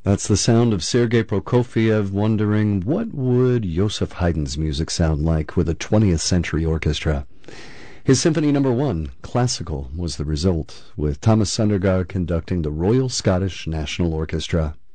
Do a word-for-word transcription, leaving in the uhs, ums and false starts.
That's the sound of Sergei Prokofiev wondering what would Joseph Haydn's music sound like with a twentieth century orchestra. His Symphony Number One, Classical, was the result, with Thomas Sundergaard conducting the Royal Scottish National Orchestra.